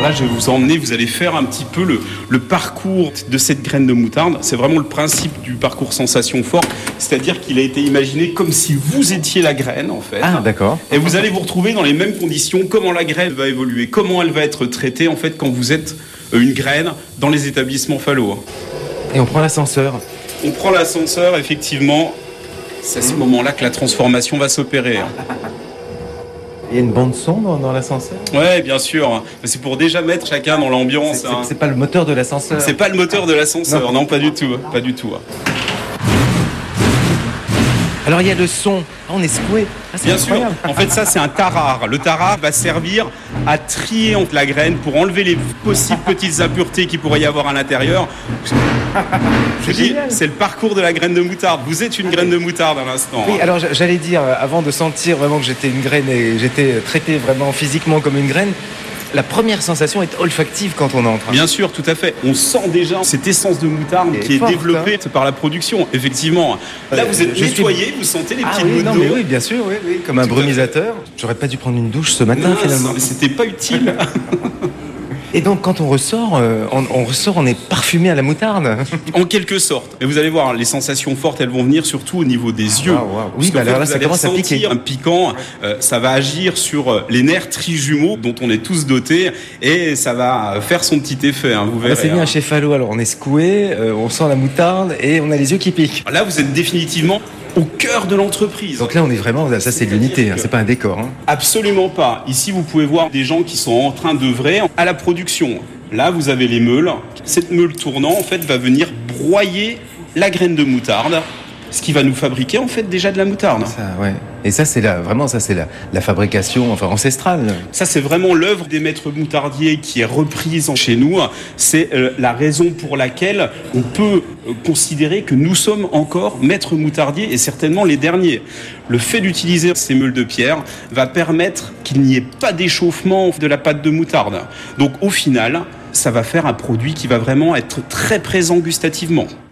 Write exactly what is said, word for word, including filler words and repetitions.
là, je vais vous emmener, vous allez faire un petit peu le, le parcours de cette graine de moutarde. C'est vraiment le principe du parcours sensation forte, c'est-à-dire qu'il a été imaginé comme si vous étiez la graine, en fait. Ah, d'accord. Et vous allez vous retrouver dans les mêmes conditions, comment la graine va évoluer, comment elle va être traitée, en fait, quand vous êtes une graine dans les établissements Fallo. Et on prend l'ascenseur. On prend l'ascenseur, effectivement. C'est à ce moment-là que la transformation va s'opérer. Il y a une bande son dans, dans l'ascenseur ? Ouais, bien sûr. C'est pour déjà mettre chacun dans l'ambiance. C'est, hein. c'est, c'est pas le moteur de l'ascenseur. C'est pas le moteur de l'ascenseur, non, non pas du tout, pas du tout. Alors il y a le son. Ah, on est secoué. Ah, c'est Bien incroyable. sûr. En fait, ça c'est un tarare. Le tarare va servir à trier entre la graine pour enlever les possibles petites impuretés qu'il pourrait y avoir à l'intérieur. Je dis, génial. c'est le parcours de la graine de moutarde. Vous êtes une graine de moutarde à l'instant. Oui, alors j'allais dire, avant de sentir vraiment que j'étais une graine et j'étais traité vraiment physiquement comme une graine, la première sensation est olfactive quand on entre. Bien sûr, tout à fait. On sent déjà cette essence de moutarde Et qui est forte, développée hein. par la production, effectivement. Là, vous êtes Je nettoyé, suis... vous sentez les Ah petites oui, gouttes non, d'eau. mais oui, bien sûr, oui, oui, comme un Tout à brumisateur. J'aurais pas dû prendre une douche ce matin, Non, finalement. c'était pas utile. Et donc, quand on ressort, euh, on, on ressort, on est parfumé à la moutarde. En quelque sorte. Et vous allez voir, les sensations fortes, elles vont venir surtout au niveau des yeux. Wow, wow. Oui, bah alors là, ça commence à piquer. Un piquant, euh, ça va agir sur les nerfs trijumeaux dont on est tous dotés et ça va faire son petit effet, hein, vous verrez. Bah, c'est bien hein. chez Fallo, alors on est secoué, euh, on sent la moutarde et on a les yeux qui piquent. Là, vous êtes définitivement au cœur de l'entreprise. Donc là, on est vraiment, ça c'est de l'unité, hein, c'est pas un décor. Hein. Absolument pas. Ici, vous pouvez voir des gens qui sont en train d'œuvrer à la production. Là, vous avez les meules. Cette meule tournant, en fait, va venir broyer la graine de moutarde, ce qui va nous fabriquer, en fait, déjà de la moutarde. Ça, ouais. Et ça, c'est la, vraiment, ça c'est la, la fabrication, enfin ancestrale. Ça, c'est vraiment l'œuvre des maîtres moutardiers qui est reprise chez nous. C'est euh, la raison pour laquelle on peut euh, considérer que nous sommes encore maîtres moutardiers et certainement les derniers. Le fait d'utiliser ces meules de pierre va permettre qu'il n'y ait pas d'échauffement de la pâte de moutarde. Donc, au final, ça va faire un produit qui va vraiment être très présent gustativement.